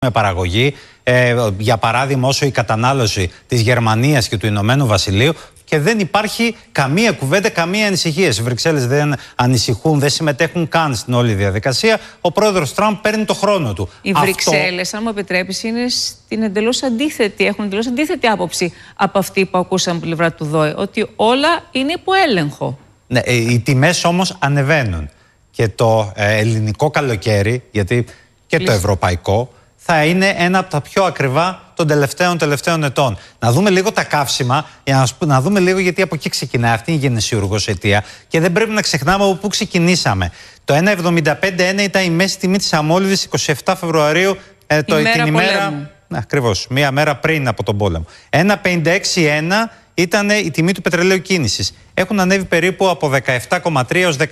με παραγωγή, για παράδειγμα όσο η κατανάλωση της Γερμανίας και του Ηνωμένου Βασιλείου, και δεν υπάρχει καμία κουβέντα, καμία ανησυχία. Οι Βρυξέλλες δεν ανησυχούν, δεν συμμετέχουν καν στην όλη διαδικασία. Ο πρόεδρος Τραμπ παίρνει το χρόνο του. Οι Βρυξέλλες, αν μου επιτρέπεις, είναι στην εντελώς αντίθετη, έχουν εντελώς αντίθετη άποψη από αυτή που ακούσαμε από την πλευρά του ΔΟΕ, ότι όλα είναι υπό έλεγχο. Ναι, οι τιμές όμως ανεβαίνουν. Και το ελληνικό καλοκαίρι, γιατί και το ευρωπαϊκό, θα είναι ένα από τα πιο ακριβά των τελευταίων ετών. Να δούμε λίγο τα καύσιμα, για να δούμε λίγο, γιατί από εκεί ξεκινάει. Αυτή είναι η γενεσιουργός αιτία. Και δεν πρέπει να ξεχνάμε από πού ξεκινήσαμε. Το 1,75 ήταν η μέση τιμή της αμόλυβης 27 Φεβρουαρίου, την ημέρα. Ναι, ακριβώς, μία μέρα πριν από τον πόλεμο. 1,56,1 ήταν η τιμή του πετρελαίου κίνησης. Έχουν ανέβει περίπου από 17,3% έως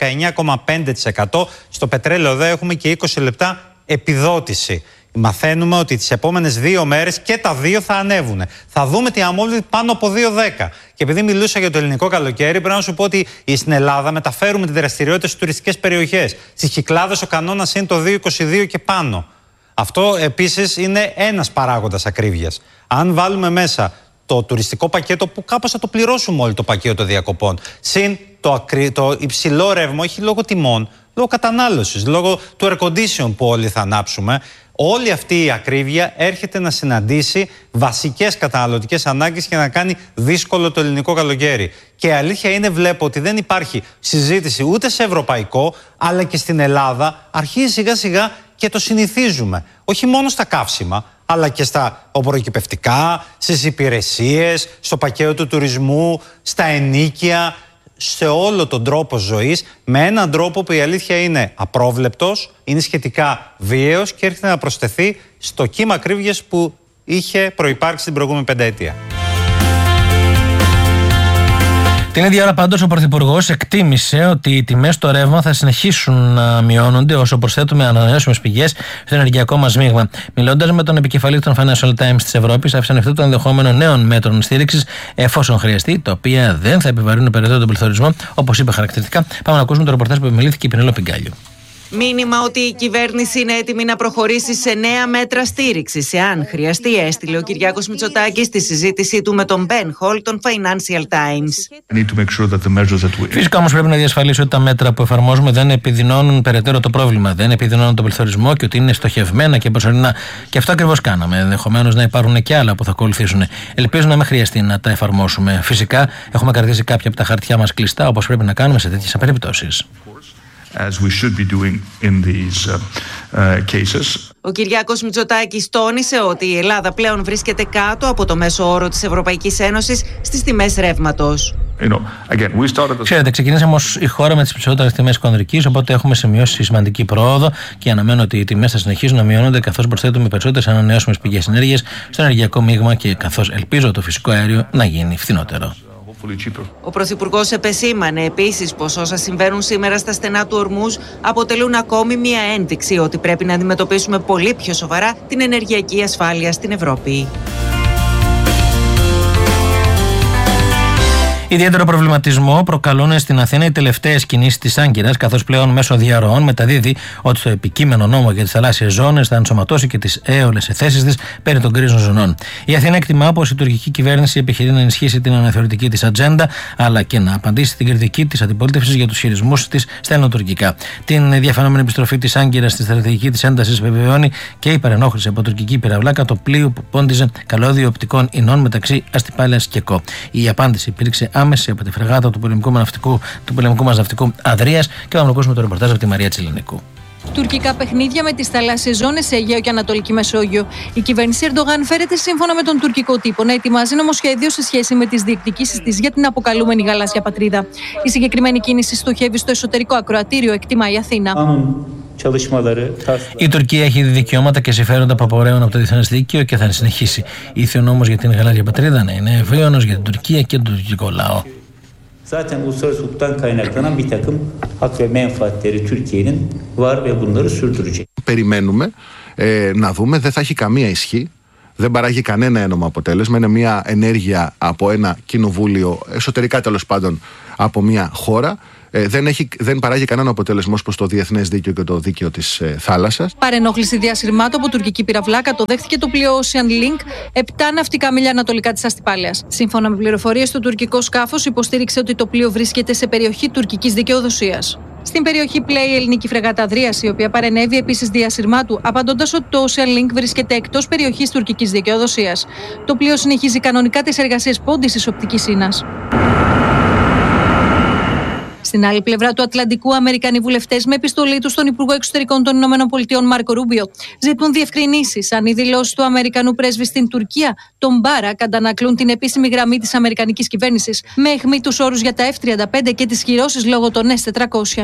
19,5%. Στο πετρέλαιο εδώ έχουμε και 20 λεπτά επιδότηση. Μαθαίνουμε ότι τις επόμενες 2 μέρες και τα δύο θα ανέβουν. Θα δούμε τη αμόλυβη πάνω από 2,10. Και επειδή μιλούσα για το ελληνικό καλοκαίρι, πρέπει να σου πω ότι στην Ελλάδα μεταφέρουμε τη δραστηριότητα στις τουριστικές περιοχές. Στις Κυκλάδες ο κανόνας είναι το 2,22 και πάνω. Αυτό επίσης είναι ένας παράγοντας ακρίβειας. Αν βάλουμε μέσα το τουριστικό πακέτο, που κάπως θα το πληρώσουμε όλοι το πακέτο διακοπών, συν το υψηλό ρεύμα, όχι λόγω τιμών, λόγω κατανάλωσης, λόγω του air condition που όλοι θα ανάψουμε, όλη αυτή η ακρίβεια έρχεται να συναντήσει βασικές καταναλωτικές ανάγκες και να κάνει δύσκολο το ελληνικό καλοκαίρι. Και η αλήθεια είναι, βλέπω ότι δεν υπάρχει συζήτηση ούτε σε ευρωπαϊκό, αλλά και στην Ελλάδα αρχίζει σιγά σιγά και το συνηθίζουμε. Όχι μόνο στα καύσιμα, αλλά και στα οπωροκυπευτικά, στις υπηρεσίες, στο πακέτο του τουρισμού, στα ενοίκια, σε όλο τον τρόπο ζωής, με έναν τρόπο που η αλήθεια είναι απρόβλεπτος, είναι σχετικά βίαιος και έρχεται να προσθεθεί στο κύμα ακρίβειας που είχε προϋπάρξει την προηγούμενη πενταετία. Την ίδια ώρα πάντως ο Πρωθυπουργός εκτίμησε ότι οι τιμές στο ρεύμα θα συνεχίσουν να μειώνονται όσο προσθέτουμε ανανεώσιμες πηγές στο ενεργειακό μας μείγμα. Μιλώντας με τον επικεφαλή των Financial Times της Ευρώπης, άφησε ανοιχτό το ενδεχόμενο νέων μέτρων στήριξης εφόσον χρειαστεί, τα οποία δεν θα επιβαρύνουν περαιτέρω τον πληθωρισμό, όπως είπε χαρακτηριστικά. Πάμε να ακούσουμε το ρεπορτάζ που επιμελήθηκε η Πηνελόπη Γκάλιου. Μήνυμα ότι η κυβέρνηση είναι έτοιμη να προχωρήσει σε νέα μέτρα στήριξης, εάν χρειαστεί, έστειλε ο Κυριάκος Μητσοτάκης στη συζήτησή του με τον Ben Hall των Financial Times. Φυσικά όμως πρέπει να διασφαλίσει ότι τα μέτρα που εφαρμόζουμε δεν επιδεινώνουν περαιτέρω το πρόβλημα, δεν επιδεινώνουν τον πληθωρισμό και ότι είναι στοχευμένα και προσωρινά. Και αυτό ακριβώς κάναμε. Ενδεχομένως να υπάρχουν και άλλα που θα ακολουθήσουν. Ελπίζω να μην χρειαστεί να τα εφαρμόσουμε. Φυσικά έχουμε κρατήσει κάποια από τα χαρτιά μας κλειστά, όπως πρέπει να κάνουμε σε τέτοιες περιπτώσεις. As we should be doing in these cases. Ο Κυριάκος Μητσοτάκης τόνισε ότι η Ελλάδα πλέον βρίσκεται κάτω από το μέσο όρο της Ευρωπαϊκής Ένωσης στις τιμές ρεύματος. Ξέρετε, ξεκινήσαμε ως η χώρα με τις ψηλότερες τιμές χονδρικής, οπότε έχουμε σημειώσει σημαντική πρόοδο και αναμένω ότι οι τιμές θα συνεχίσουν να μειώνονται καθώς προσθέτουμε περισσότερες ανανεώσιμες πηγές ενέργειας στο ενεργειακό μείγμα και καθώς ελπίζω το φυσικό αέριο να γίνει φθηνότερο. Ο Πρωθυπουργός επεσήμανε επίσης πως όσα συμβαίνουν σήμερα στα στενά του Ορμούζ αποτελούν ακόμη μια ένδειξη ότι πρέπει να αντιμετωπίσουμε πολύ πιο σοβαρά την ενεργειακή ασφάλεια στην Ευρώπη. Ιδιαίτερο προβληματισμό προκαλούν στην Αθήνα οι τελευταίες κινήσεις της Άγκυρας, καθώς πλέον μέσω διαρροών μεταδίδει ότι το επικείμενο νόμο για τις θαλάσσιες ζώνες θα ενσωματώσει και τις έολες εθέσεις της περί των γκρίζων ζωνών. Η Αθήνα εκτιμά πως η τουρκική κυβέρνηση επιχειρεί να ενισχύσει την αναθεωρητική της ατζέντα, αλλά και να απαντήσει στην κριτική της αντιπολίτευσης για τους χειρισμούς της στα ελληνοτουρκικά. Την διαφαινόμενη επιστροφή της Άγκυρας στη στρατηγική της έντασης επιβεβαιώνει και η παρενόχληση από τουρκική πυραυλάκα το πλοίο που πόντιζε καλώδιο οπτικών ινών μεταξύ Αστυπάλαιας και Κο. Η απάντηση υπήρξε άμεση από τη φρεγάτα του πολεμικού μας ναυτικού Αδρίας και πάμε να ακούσουμε το ρεπορτάζ από τη Μαρία Τσιλινικού. Τουρκικά παιχνίδια με τις θαλάσσιες ζώνες σε Αιγαίο και Ανατολική Μεσόγειο. Η κυβέρνηση Ερντογάν φέρεται σύμφωνα με τον τουρκικό τύπο να ετοιμάζει νομοσχέδιο σε σχέση με τις διεκδικήσεις της για την αποκαλούμενη γαλάζια πατρίδα. Η συγκεκριμένη κίνηση στοχεύει στο εσωτερικό ακροατήριο, εκτιμά η Αθήνα. Η Τουρκία έχει δικαιώματα και συμφέροντα που απορρέουν από το διεθνές δίκαιο και θα συνεχίσει. Ήθελε ο νόμος για την γαλάζια πατρίδα να είναι ευίωνος για την Τουρκία και τον τουρκικό λαό. Zaten uluslararası hukuktan kaynaklanan bir takım hak ve menfaatleri Türkiye'nin var ve bunları sürdürecek. Περιμένουμε να δούμε, δεν θα έχει καμία ισχύ, δεν παράγει κανένα ένομο αποτέλεσμα, είναι μια ενέργεια από ένα κοινοβούλιο, εσωτερικά τέλος πάντων από μια χώρα, δεν παράγει κανένα αποτέλεσμα προς το διεθνές δίκαιο και το δίκαιο της θάλασσας. Παρενόχληση διασυρμάτου από τουρκική πυραυλάκα το δέχτηκε το πλοίο Ocean Link 7 ναυτικά μίλια ανατολικά της Αστυπάλαιας. Σύμφωνα με πληροφορίες, το τουρκικό σκάφος υποστήριξε ότι το πλοίο βρίσκεται σε περιοχή τουρκικής δικαιοδοσίας. Στην περιοχή πλέει η ελληνική φρεγάτα Αδρίας, η οποία παρενέβη επίσης διασυρμάτου, απαντώντας ότι το Ocean Link βρίσκεται εκτός περιοχής τουρκικής δικαιοδοσίας. Το πλοίο συνεχίζει κανονικά τις εργασίες πόντισης οπτικής ίνας. Στην άλλη πλευρά του Ατλαντικού, Αμερικανοί βουλευτές με επιστολή τους στον Υπουργό Εξωτερικών των ΗΠΑ Μάρκο Ρούμπιο ζητούν διευκρινήσεις αν οι δηλώσεις του Αμερικανού πρέσβη στην Τουρκία, τον Μπάρακ, αντανακλούν την επίσημη γραμμή της Αμερικανικής κυβέρνησης με αιχμή τους όρους για τα F-35 και τις κυρώσεις λόγω των S-400.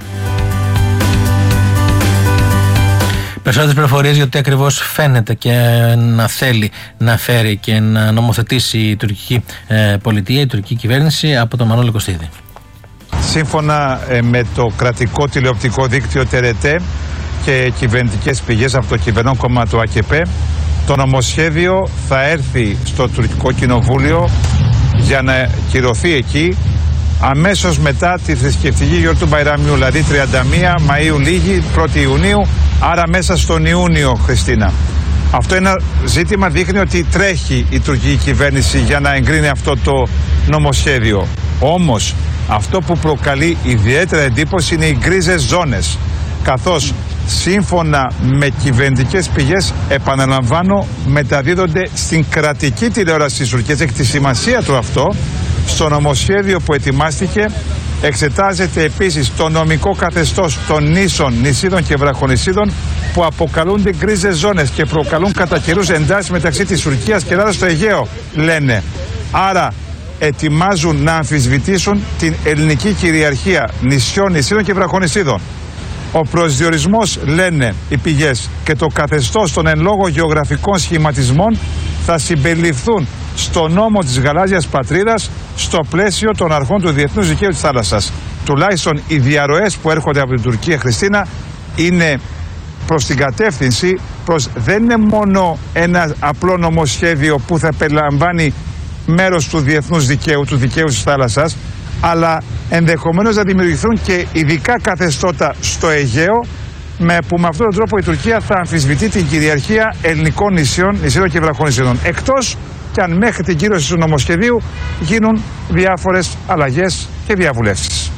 Περισσότερες πληροφορίες για το τι ακριβώς φαίνεται και να θέλει να φέρει και να νομοθετήσει η τουρκική πολιτεία, η τουρκική κυβέρνηση, από τον Μανώλη Κωστίδη. Σύμφωνα με το κρατικό τηλεοπτικό δίκτυο TRT και κυβερνητικές πηγές από το κυβερνών κόμμα του ΑΚΠ, το νομοσχέδιο θα έρθει στο τουρκικό κοινοβούλιο για να κυρωθεί εκεί αμέσως μετά τη θρησκευτική γιορτή του Μπαϊράμιου, δηλαδή 31 Μαΐου λίγη, 1η Ιουνίου, άρα μέσα στον Ιούνιο, Χριστίνα. Αυτό ένα ζήτημα δείχνει ότι τρέχει η τουρκική κυβέρνηση για να εγκρίνει αυτό το νομοσχέδιο. Όμως αυτό που προκαλεί ιδιαίτερα εντύπωση είναι οι γκρίζες ζώνες, καθώς σύμφωνα με κυβερνητικές πηγές, επαναλαμβάνω, μεταδίδονται στην κρατική τηλεόραση της Τουρκίας. Έχει τη σημασία του αυτό. Στο νομοσχέδιο που ετοιμάστηκε εξετάζεται επίσης το νομικό καθεστώς των νήσων, νησίδων και βραχονησίδων που αποκαλούνται γκρίζες ζώνες και προκαλούν κατά καιρούς εντάσεις μεταξύ της Τουρκίας και Ελλάδας στο Αιγαίο, λένε. Άρα ετοιμάζουν να αμφισβητήσουν την ελληνική κυριαρχία νησιών, νησίδων και βραχονησίδων. Ο προσδιορισμός, λένε οι πηγές, και το καθεστώς των εν λόγω γεωγραφικών σχηματισμών θα συμπεριληφθούν στο νόμο της γαλάζιας πατρίδας στο πλαίσιο των αρχών του διεθνούς δικαίου της θάλασσας. Τουλάχιστον οι διαρροές που έρχονται από την Τουρκία, Χριστίνα, είναι προς την κατεύθυνση δεν είναι μόνο ένα απλό νομοσχέδιο που θα περιλαμβάνει μέρος του διεθνούς δικαίου, του δικαίου της θάλασσας, αλλά ενδεχομένως να δημιουργηθούν και ειδικά καθεστώτα στο Αιγαίο, που με αυτόν τον τρόπο η Τουρκία θα αμφισβητεί την κυριαρχία ελληνικών νησιών, νησίδων και βραχονησίδων. Εκτός και αν μέχρι την κύρωση του νομοσχεδίου γίνουν διάφορες αλλαγές και διαβουλεύσεις.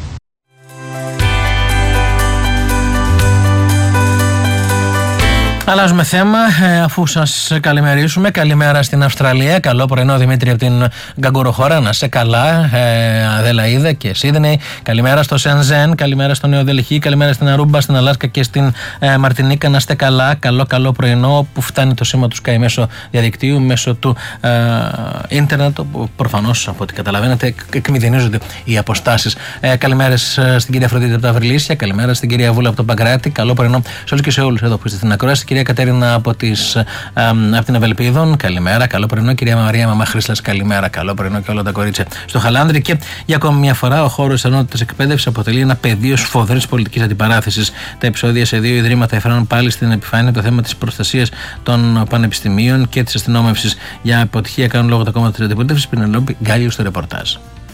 Αλλάζουμε θέμα, αφού σας καλημερίσουμε. Καλημέρα στην Αυστραλία. Καλό πρωινό, Δημήτρη, από την Γκαγκουροχώρα. Να σε καλά, Αδελαίδα και Σίδνεϊ. Καλημέρα στο Σενζέν. Καλημέρα στο Νέο Δελχή. Καλημέρα στην Αρούμπα, στην Αλάσκα και στην Μαρτινίκα. Να είστε καλά. Καλό πρωινό, που φτάνει το σήμα του Sky μέσω διαδικτύου, μέσω του ίντερνετ, όπου προφανώς, από ό,τι καταλαβαίνετε, εκμηδενίζονται οι αποστάσεις. Καλημέρες στην κυρία Φροντίδη από τα Βρυλίσια. Καλημέρα στην κυρία Βούλα από τον Παγκράτη. Καλό πρωινό σε όλους και σε όλους εδώ που είστε στην ακρόαση. Κυρία Κατέρινα από την Ευελπίδων, καλημέρα, καλό πρωινό. Κυρία Μαρία Μαμαχρήσλας, καλημέρα, καλό πρωινό και όλα τα κορίτσια στο Χαλάνδρη. Και για ακόμη μια φορά, ο χώρος ενότητας εκπαίδευσης αποτελεί ένα πεδίο σφοδρής πολιτικής αντιπαράθεσης. Τα επεισόδια σε 2 ιδρύματα έφεραν πάλι στην επιφάνεια το θέμα της προστασίας των πανεπιστημίων και της αστυνόμευσης. Για αποτυχία κάνουν λόγο τα κόμματα της αντιπολίτευσης. Πινελόπη Γκάλιου στο ρεπορτάζ.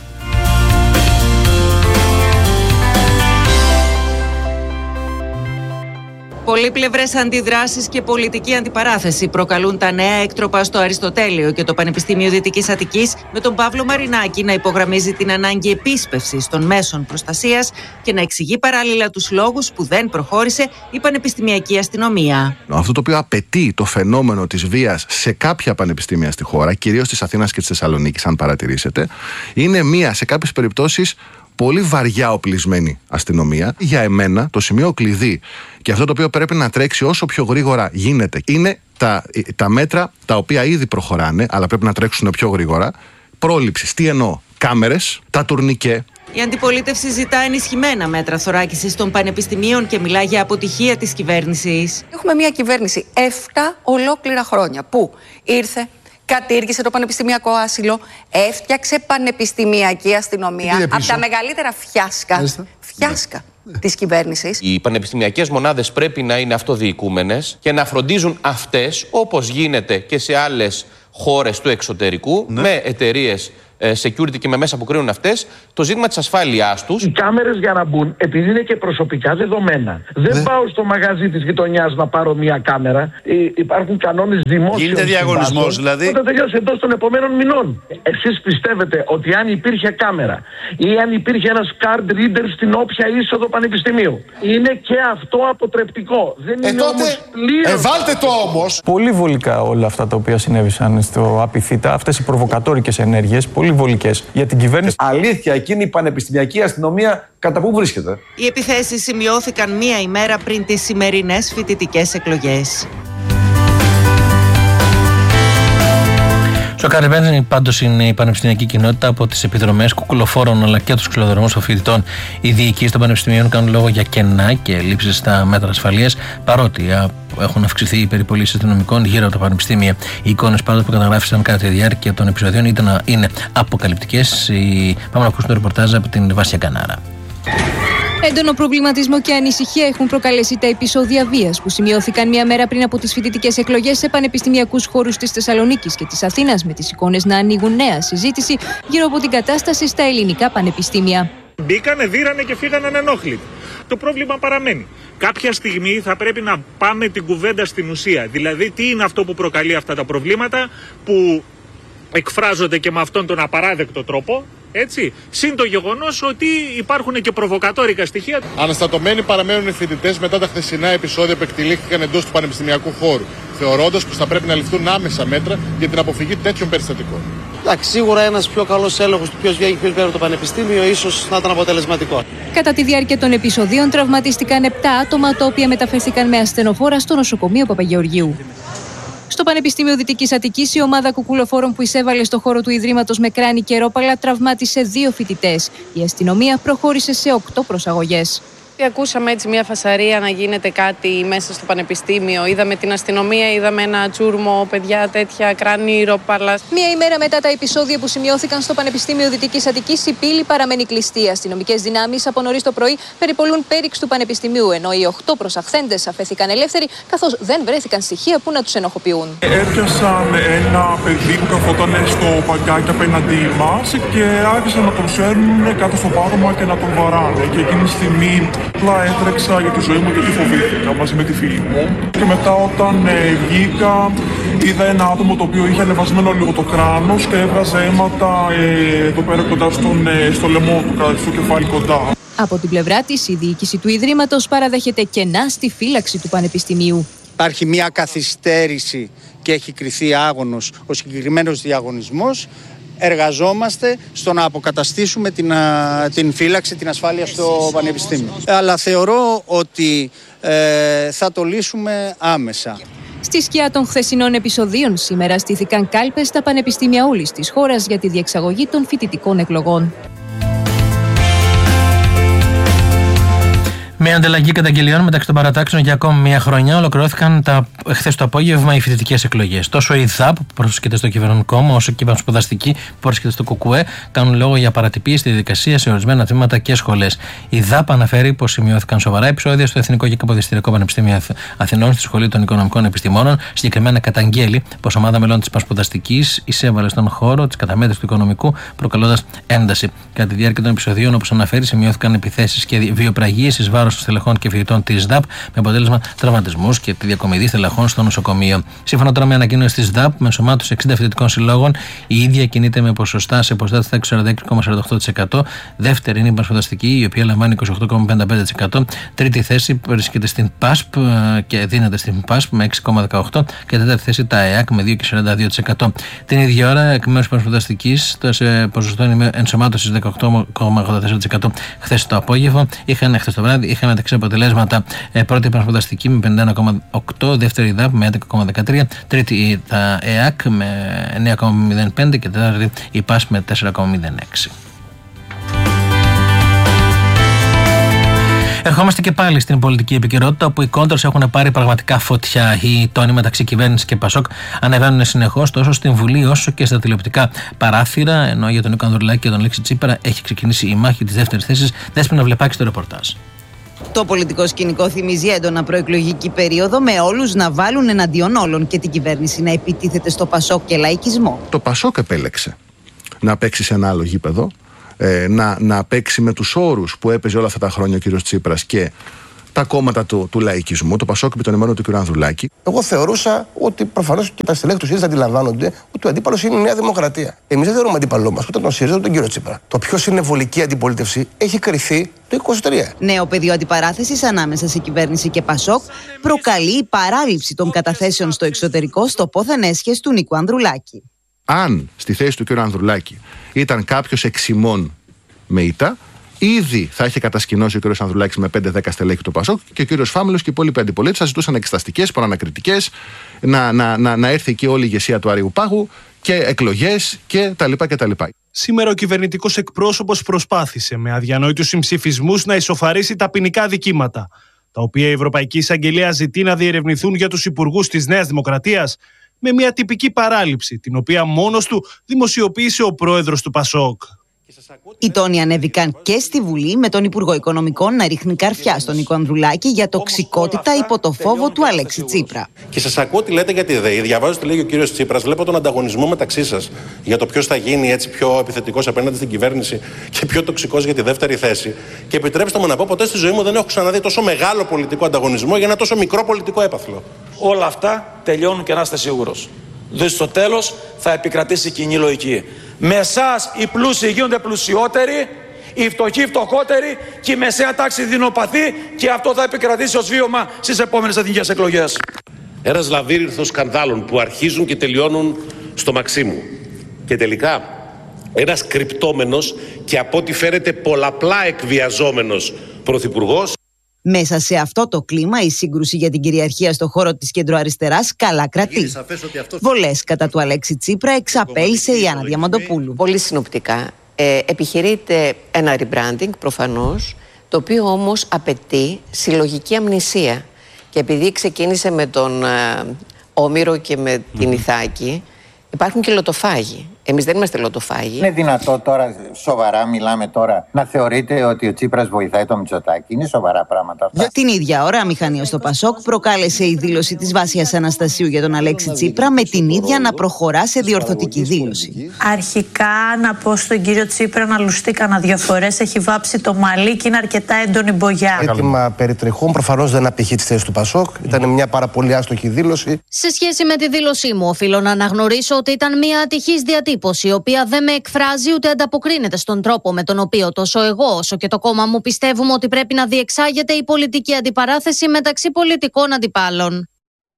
Πολύπλευρες αντιδράσεις και πολιτική αντιπαράθεση προκαλούν τα νέα έκτροπα στο Αριστοτέλειο και το Πανεπιστήμιο Δυτικής Αττικής, με τον Παύλο Μαρινάκη να υπογραμμίζει την ανάγκη επίσπευσης των μέσων προστασίας και να εξηγεί παράλληλα τους λόγους που δεν προχώρησε η πανεπιστημιακή αστυνομία. Αυτό το οποίο απαιτεί το φαινόμενο της βίας σε κάποια πανεπιστήμια στη χώρα, κυρίως της Αθήνας και της Θεσσαλονίκης, αν παρατηρήσετε, είναι μία σε κάποιες περιπτώσεις πολύ βαριά οπλισμένη αστυνομία. Για εμένα το σημείο κλειδί και αυτό το οποίο πρέπει να τρέξει όσο πιο γρήγορα γίνεται είναι τα μέτρα τα οποία ήδη προχωράνε, αλλά πρέπει να τρέξουν πιο γρήγορα. Πρόληψης. Τι εννοώ? Κάμερες, τα τουρνικέ. Η αντιπολίτευση ζητά ενισχυμένα μέτρα θωράκισης των πανεπιστημίων και μιλά για αποτυχία της κυβέρνησης. Έχουμε μια κυβέρνηση 7 ολόκληρα χρόνια που ήρθε, κατήργησε το πανεπιστημιακό άσυλο, έφτιαξε πανεπιστημιακή αστυνομία από τα μεγαλύτερα φιάσκα της κυβέρνησης. Οι πανεπιστημιακές μονάδες πρέπει να είναι αυτοδιοικούμενες και να φροντίζουν αυτές, όπως γίνεται και σε άλλες χώρες του εξωτερικού, με εταιρείες security και με μέσα που κρίνουν αυτές, το ζήτημα της ασφάλειάς τους. Οι κάμερες για να μπουν, επειδή είναι και προσωπικά δεδομένα, δεν πάω στο μαγαζί της γειτονιάς να πάρω μια κάμερα. Υπάρχουν κανόνες δημόσιων. Γίνεται διαγωνισμός δηλαδή. Όταν τελειώσει εντός των επομένων μηνών. Εσείς πιστεύετε ότι αν υπήρχε κάμερα ή αν υπήρχε ένας card reader στην όποια είσοδο πανεπιστημίου, είναι και αυτό αποτρεπτικό? Δεν είναι όμως πλήρως. Βάλτε το όμως. Πολύ βολικά όλα αυτά τα οποία συνέβησαν στο ΑΠΙΘΙΤΑ, αυτές οι προβοκατόρικες ενέργειες, πολύ βολικές για την κυβέρνηση. Αλήθεια, εκείνη η πανεπιστημιακή αστυνομία κατά πού βρίσκεται? Οι επιθέσεις σημειώθηκαν μία ημέρα πριν τις σημερινές φοιτητικές εκλογές. Σοκαρισμένη πάντως είναι η πανεπιστημιακή κοινότητα από τις επιδρομές κουκουλοφόρων αλλά και τους ξυλοδαρμούς των φοιτητών. Οι διοικήσεις των πανεπιστημίων κάνουν λόγο για κενά και λήψεις στα μέτρα ασφαλείας, παρότι έχουν αυξηθεί οι περιπολίες αστυνομικών γύρω από τα πανεπιστήμια. Οι εικόνες πάντως που καταγράφησαν κατά τη διάρκεια των επεισοδίων είναι αποκαλυπτικές. Πάμε να ακούσουμε το ρεπορτάζ από την Βάσια Κανάρα. Έντονο προβληματισμό και ανησυχία έχουν προκαλέσει τα επεισόδια βίας που σημειώθηκαν μία μέρα πριν από τις φοιτητικές εκλογές σε πανεπιστημιακούς χώρους της Θεσσαλονίκης και της Αθήνας, με τις εικόνες να ανοίγουν νέα συζήτηση γύρω από την κατάσταση στα ελληνικά πανεπιστήμια. Μπήκανε, δίρανε και φύγανε ανενόχλητοι. Το πρόβλημα παραμένει. Κάποια στιγμή θα πρέπει να πάμε την κουβέντα στην ουσία. Δηλαδή, τι είναι αυτό που προκαλεί αυτά τα προβλήματα που εκφράζονται και με αυτόν τον απαράδεκτο τρόπο. Έτσι, συν το γεγονός ότι υπάρχουν και προβοκατόρικα στοιχεία. Αναστατωμένοι παραμένουν οι φοιτητές μετά τα χθεσινά επεισόδια που εκτελήθηκαν εντός του πανεπιστημιακού χώρου, θεωρώντας πως θα πρέπει να ληφθούν άμεσα μέτρα για την αποφυγή τέτοιων περιστατικών. Εντάξει, σίγουρα ένας πιο καλός έλεγχος του ποιος βγαίνει και ποιος βγαίνει από το πανεπιστήμιο ίσως να ήταν αποτελεσματικό. Κατά τη διάρκεια των επεισοδίων τραυματίστηκαν 7 άτομα, τα οποία μεταφέρθηκαν με ασθενοφόρα στο νοσοκομείο Παπαγεωργίου. Στο Πανεπιστήμιο Δυτικής Αττικής, η ομάδα κουκουλοφόρων που εισέβαλε στο χώρο του Ιδρύματος με κράνη και ρόπαλα τραυμάτισε 2 φοιτητές. Η αστυνομία προχώρησε σε 8 προσαγωγές. Ακούσαμε έτσι μια φασαρία να γίνεται κάτι μέσα στο πανεπιστήμιο. Είδαμε την αστυνομία, είδαμε ένα τσούρμο, παιδιά τέτοια, κράνη, ρόπαλα. Μία ημέρα μετά τα επεισόδια που σημειώθηκαν στο Πανεπιστήμιο Δυτικής Αττικής, η πύλη παραμένει κλειστή. Οι αστυνομικές δυνάμεις από νωρίς το πρωί περιπολούν πέριξ του Πανεπιστημίου, ενώ οι 8 προσαχθέντες αφέθηκαν ελεύθεροι, καθώς δεν βρέθηκαν στοιχεία που να τους ενοχοποιούν. Έπιασαν ένα παιδί που καθόταν στο παγκάκι απέναντί μας και άρχισαν να τον σέρνουν κάτω στο πάτωμα και να τον βαράνε. Και εκείνη τη στιγμή απλά έτρεξα για τη ζωή μου γιατί φοβήθηκα μαζί με τη φίλη μου. Και μετά όταν βγήκα είδα ένα άτομο το οποίο είχε ανεβασμένο λίγο το κράνος και έβγαζε αίματα εδώ πέρα κοντά στο λαιμό του, στο κεφάλι κοντά. Από την πλευρά της, η διοίκηση του Ιδρύματος παραδέχεται κενά στη φύλαξη του Πανεπιστημίου. Υπάρχει μια καθυστέρηση και έχει κριθεί άγωνος ο συγκεκριμένος διαγωνισμός. Εργαζόμαστε στο να αποκαταστήσουμε την φύλαξη, την ασφάλεια στο Πανεπιστήμιο. Αλλά θεωρώ ότι θα το λύσουμε άμεσα. Στη σκιά των χθεσινών επεισοδίων, σήμερα στήθηκαν κάλπες στα πανεπιστήμια όλης της χώρας για τη διεξαγωγή των φοιτητικών εκλογών. Με ανταλλαγή καταγγελιών μεταξύ των παρατάξεων για ακόμη μια χρονιά, ολοκληρώθηκαν χθες το απόγευμα οι φοιτητικές εκλογές. Τόσο η ΔΑΠ, που βρίσκεται στο κυβερνόν κόμμα, όσο και η Πανσπουδαστική, που βρίσκεται στο ΚΚΕ, κάνουν λόγο για παρατυπίες στη διαδικασία σε ορισμένα τμήματα και σχολές. Η ΔΑΠ αναφέρει πως σημειώθηκαν σοβαρά επεισόδια στο Εθνικό και Καποδιστριακό Πανεπιστήμιο Αθηνών, στη Σχολή των Οικονομικών Επιστημόνων. Συγκεκριμένα καταγγέλει πως ομάδα μελών της Πανσπουδαστικής εισέβαλε στον χώρο της καταμέτρησης του Οικονομικού, προκαλώντας ένταση. Κατά τη διάρκεια των επεισοδίων, όπως αναφέρει, σημειώθηκαν επιθέσεις και βιοπραγίες εις βάρος των στελεχών και φοιτητών της ΔΑΠ, με αποτέλεσμα τραυματισμούς και τη διακομιδή στελεχών στο νοσοκομείο. Σύμφωνα τώρα με ανακοίνωση της ΔΑΠ, με ενσωμάτωση 60 φοιτητικών συλλόγων, η ίδια κινείται με ποσοστά σε ποσοστά 46,48%. Δεύτερη είναι η Πανσπουδαστική, η οποία λαμβάνει 28,55%. Τρίτη θέση βρίσκεται στην ΠΑΣΠ και δίνεται στην ΠΑΣΠ με 6,18%. Και τέταρτη θέση τα ΕΑΚ με 2,42%. Την ίδια ώρα, εκ μέρους της Πανσπουδαστικής, το ποσοστό ενσωμάτωσης 18,84% χθες το απόγευμα. Χθες το βράδυ είχαμε μεταξύ αποτελέσματα πρώτη Πανσπουδαστική με 51,8%, δεύτερη ΔΑΠ με 11,13%, τρίτη τα ΕΑΚ με 9,05% και τέταρτη η ΠΑΣ με 4,06%. Ερχόμαστε και πάλι στην πολιτική επικαιρότητα, όπου οι κόντρες έχουν πάρει πραγματικά φωτιά. Οι τόνοι μεταξύ κυβέρνηση και Πασόκ ανεβαίνουν συνεχώς, τόσο στην Βουλή όσο και στα τηλεοπτικά παράθυρα. Ενώ για τον Νίκο Ανδρουλάκη και τον Αλέξη Τσίπρα έχει ξεκινήσει η μάχη της δεύτερης θέσης. Δέσποινα Βλεπάκη στο ρεπορτάζ. Το πολιτικό σκηνικό θυμίζει έντονα προεκλογική περίοδο, με όλους να βάλουν εναντίον όλων και την κυβέρνηση να επιτίθεται στο Πασόκ και λαϊκισμό. Το Πασόκ επέλεξε να παίξει σε ένα άλλο γήπεδο, να παίξει με τους όρους που έπαιζε όλα αυτά τα χρόνια ο κύριος Τσίπρας και τα κόμματα του λαϊκισμού, το Πασόκ επί των ημέρων του κ. Ανδρουλάκη. Εγώ θεωρούσα ότι προφανώς και τα στελέχη του ΣΥΡΙΖΑ αντιλαμβάνονται ότι ο αντίπαλος είναι η Νέα Δημοκρατία. Εμείς δεν θεωρούμε αντίπαλό μας ούτε τον ΣΥΡΙΖΑ ούτε τον κύριο Τσίπρα. Το ποιος είναι βολική αντιπολίτευση έχει κριθεί το 23. Νέο πεδίο αντιπαράθεσης ανάμεσα σε κυβέρνηση και Πασόκ προκαλεί η παράληψη των καταθέσεων στο εξωτερικό στο πόθεν έσχες του Νίκου Ανδρουλάκη. Αν στη θέση του κ. Ανδρουλάκη ήταν κάποιος εξημών με ήττα, ήδη θα είχε κατασκηνώσει ο κ. Ανδρουλάκης με 5-10 στελέχη του Πασόκ και ο κ. Φάμελος και οι υπόλοιποι αντιπολίτες θα ζητούσαν εξεταστικές, προανακριτικές, να έρθει εκεί όλη η ηγεσία του Άριου Πάγου και εκλογές κτλ. Σήμερα ο κυβερνητικός εκπρόσωπος προσπάθησε με αδιανόητους συμψηφισμούς να ισοφαρίσει τα ποινικά δικήματα, τα οποία η Ευρωπαϊκή Εισαγγελία ζητεί να διερευνηθούν για τους υπουργούς της Νέας Δημοκρατίας, με μια τυπική παράληψη, την οποία μόνος του δημοσιοποίησε ο πρόεδρος του Πασόκ. Οι τόνοι ανέβηκαν και στη Βουλή με τον Υπουργό Οικονομικών να ρίχνει καρφιά στον Νίκο Ανδρουλάκη για τοξικότητα υπό το φόβο του Αλέξη Τσίπρα. Και σας ακούω τι λέτε για τη ΔΕΗ. Διαβάζω τι λέει ο κύριος Τσίπρας. Βλέπω τον ανταγωνισμό μεταξύ σας για το ποιος θα γίνει έτσι πιο επιθετικός απέναντι στην κυβέρνηση και πιο τοξικός για τη δεύτερη θέση. Και επιτρέψτε μου να πω, ποτέ στη ζωή μου δεν έχω ξαναδεί τόσο μεγάλο πολιτικό ανταγωνισμό για ένα τόσο μικρό πολιτικό έπαθλο. Όλα αυτά τελειώνουν και να είστε σίγουρος. Δηλαδή στο τέλος θα επικρατήσει κοινή λογική. Με εσάς οι πλούσιοι γίνονται πλουσιότεροι, οι φτωχοί φτωχότεροι και η μεσαία τάξη δεινοπαθεί και αυτό θα επικρατήσει ως βίωμα στις επόμενες εθνικές εκλογές. Ένας λαβύρινθος σκανδάλων που αρχίζουν και τελειώνουν στο Μαξίμου. Και τελικά ένας κρυπτόμενος και από ό,τι φαίνεται πολλαπλά εκβιαζόμενος πρωθυπουργός. Μέσα σε αυτό το κλίμα, η σύγκρουση για την κυριαρχία στο χώρο της κεντροαριστεράς καλά κρατεί. Βολές κατά του Αλέξη Τσίπρα εξαπέλυσε η Άννα Διαμαντοπούλου. Πολύ συνοπτικά. Επιχειρείται ένα rebranding προφανώς, το οποίο όμως απαιτεί συλλογική αμνησία. Και επειδή ξεκίνησε με τον Όμηρο και με την Ιθάκη, υπάρχουν και λοτοφάγοι. Εμείς δεν είμαστε λοτοφάγοι. Είναι δυνατό τώρα, σοβαρά μιλάμε τώρα, να θεωρείτε ότι ο Τσίπρας βοηθάει το Μητσοτάκη? Είναι σοβαρά πράγματα αυτά. Για την ίδια ώρα, αμηχανία στο Πασόκ προκάλεσε η δήλωση της Βάσιας Αναστασίου για τον Αλέξη Τσίπρα, με την ίδια να προχωρά σε διορθωτική δήλωση. Αρχικά να πω στον κύριο Τσίπρα να λουστεί κανένα 2 φορές. Έχει βάψει το μαλλί και είναι αρκετά έντονη μπογιά. Έτοιμα περιτρεχών προφανώς δεν απηχεί τη θέση του Πασόκ. Ήταν μια πάρα πολύ άστοχη δήλωση. Σε σχέση με τη δήλωσή μου, οφείλω να αναγνωρίσω ότι ήταν μια ατυχής διατύπωση, η οποία δεν με εκφράζει ούτε ανταποκρίνεται στον τρόπο με τον οποίο τόσο εγώ όσο και το κόμμα μου πιστεύουμε ότι πρέπει να διεξάγεται η πολιτική αντιπαράθεση μεταξύ πολιτικών αντιπάλων.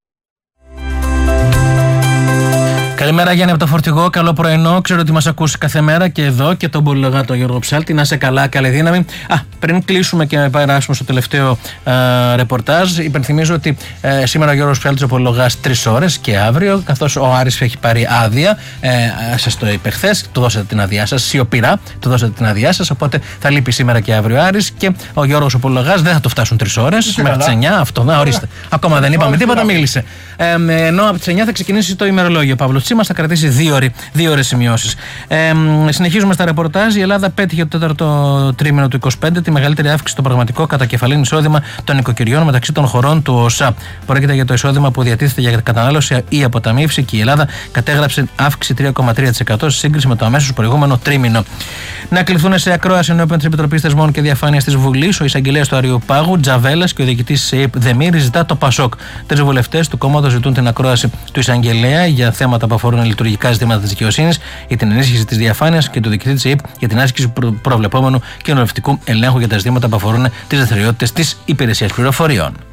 Καλημέρα Γιάννη από το Φορτηγό, καλό πρωινό. Ξέρω ότι μας ακούσει κάθε μέρα και εδώ και τον πολυλογάτο Γιώργο Ψάλτη. Να είσαι καλά, καλή δύναμη. Πριν κλείσουμε και περάσουμε στο τελευταίο ρεπορτάζ, υπενθυμίζω ότι σήμερα ο Γιώργος Ψάλτης ο πολυλογάς 3 ώρες και αύριο, καθώς ο Άρης έχει πάρει άδεια. Σας το είπε χθες, του δώσατε την άδειά σας, σιωπηρά του δώσατε την άδειά σας. Οπότε θα λείπει σήμερα και αύριο ο Άρης και ο Γιώργος ο πολυλογάς δεν θα το φτάσουν 3 ώρες μέχρι τις 9. Αυτό, ορίστε. Ακόμα δεν είπαμε τίποτα, μίλησε. Ενώ από τις 9 θα ξεκινήσει το ημερολόγιο. Παύλος Τσίμας θα κρατήσει 2 ώρες σημειώσεις. Συνεχίζουμε στα ρεπορτάζ. Η Ελλάδα πέτυχε το 4ο τρίμηνο του 2025 τη μεγαλύτερη αύξηση στο πραγματικό κατακεφαλήν εισόδημα των νοικοκυριών μεταξύ των χωρών του ΟΣΑ. Πρόκειται για το εισόδημα που διατίθεται για κατανάλωση ή αποταμίευση και η Ελλάδα κατέγραψε αύξηση 3,3% σε σύγκριση με το αμέσως προηγούμενο τρίμηνο. Να κληθούν σε ακρόαση ενώπιον της Επιτροπής Θεσμών και Διαφάνειας της Βουλής ο εισαγγελέας του Αριού Πάγου, Τζαβέλας, και ο διοικητής της ΕΕΠ Δεμήρη ζητά το Πασόκ. 3 βουλευτές του κόμματος ζητούν την ακρόαση του εισαγγελέα για θέματα που αφορούν λειτουργικά ζητήματα της δικαιοσύνης, για την ενίσχυση της διαφάνειας και του διοικητή της ΕΕΠ για την άσκηση προβλεπόμενου κοινοβουλευτικού ελέγχου για τα ζητήματα που αφορούν τις δραστηριότητες της υπηρεσίας πληροφοριών.